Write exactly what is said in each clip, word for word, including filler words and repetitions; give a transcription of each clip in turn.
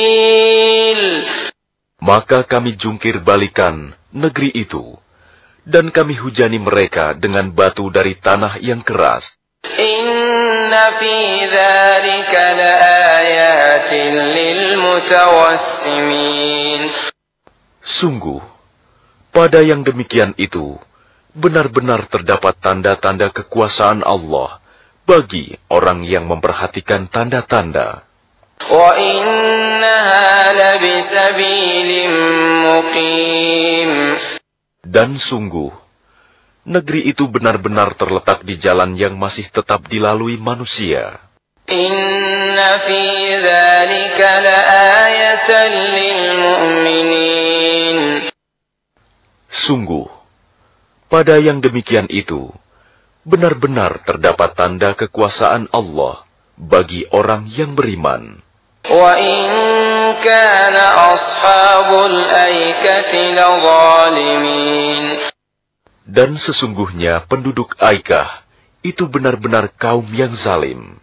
Maka kami jungkir balikan negeri itu, dan kami hujani mereka dengan batu dari tanah yang keras. Inna fi dzalika laayatin lilmutawassimin. Sungguh, pada yang demikian itu, benar-benar terdapat tanda-tanda kekuasaan Allah bagi orang yang memperhatikan tanda-tanda. Wa innaha labisabilim muqim. Dan sungguh, negeri itu benar-benar terletak di jalan yang masih tetap dilalui manusia. Inna fi dzalika laayatan lilmu'minin. Sungguh, pada yang demikian itu, benar-benar terdapat tanda kekuasaan Allah bagi orang yang beriman. Wa in kana ashabul aikati ladzalimin. Dan sesungguhnya penduduk Aikah itu benar-benar kaum yang zalim.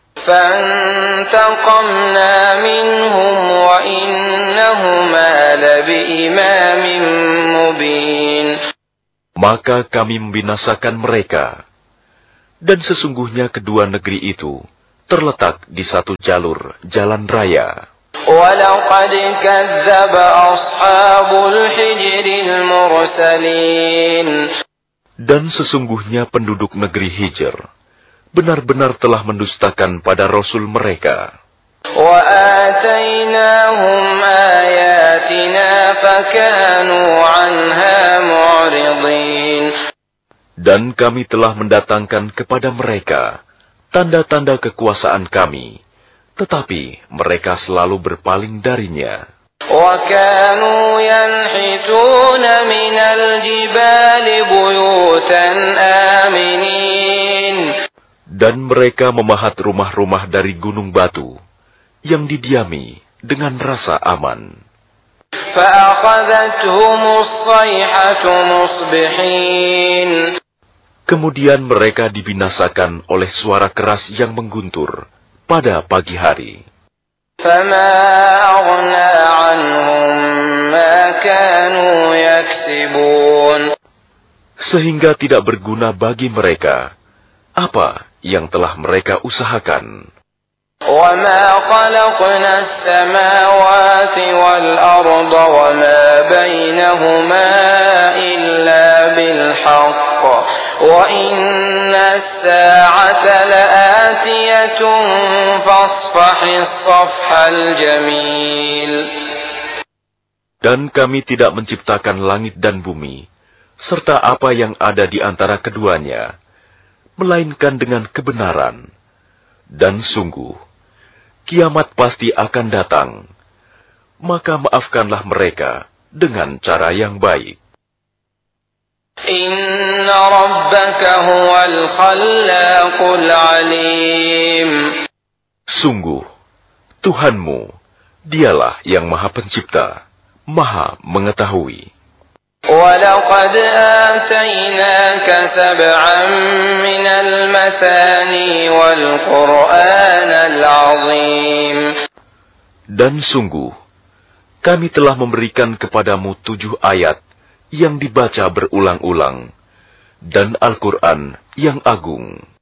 Fantaqamna minhum wa innahuma labiimamin mubin. Maka kami membinasakan mereka, dan sesungguhnya kedua negeri itu terletak di satu jalur jalan raya. وَلَقَدْ كَذَّبَ أَصْحَابُ الْحِجْرِ الْمُرْسَلِينَ. Dan sesungguhnya penduduk negeri Hijr benar-benar telah mendustakan pada Rasul mereka. وَآتَيْنَاهُمْ آيَاتِنَا فَكَانُوا عَنْهَا مُعْرِضِينَ. Dan kami telah mendatangkan kepada mereka tanda-tanda kekuasaan kami, tetapi mereka selalu berpaling darinya. وَكَانُوا يَنْحِتُونَ مِنَ الْجِبَالِ بُيُوتًا آمِنِينَ. Dan mereka memahat rumah-rumah dari gunung batu yang didiami dengan rasa aman. فَأَخَذَتْهُمُ الصَّيْحَةُ مُصْبِحِينَ. Kemudian mereka dibinasakan oleh suara keras yang mengguntur pada pagi hari. فَمَا أَغْنَى عَنْهُمْ مَا كَانُوا يَكْسِبُونَ. Sehingga tidak berguna bagi mereka apa yang telah mereka usahakan. وَمَا خَلَقْنَا السَّمَاوَاتِ وَالْأَرْضَ وَمَا بَيْنَهُمَا إِلَّا بِالْحَقِّ وَإِنَّ السَّاعَةَ لَآتِيَةٌ فَاصْفَحِ الصَّفْحَ الْجَمِيلَ. Dan kami tidak menciptakan langit dan bumi, serta apa yang ada di antara keduanya, melainkan dengan kebenaran. Dan sungguh, kiamat pasti akan datang. Maka maafkanlah mereka dengan cara yang baik. Inna rabbaka huwal khallaqul alim. Sungguh, Tuhanmu, dialah yang maha pencipta, maha mengetahui. وَلَقَدْ آتَيْنَاكَ سَبْعًا مِنَ الْمَثَانِي وَالْقُرْآنَ الْعَظِيمَ. Dan sungguh, kami telah memberikan kepadamu tujuh ayat yang dibaca berulang-ulang, dan Al-Quran yang agung.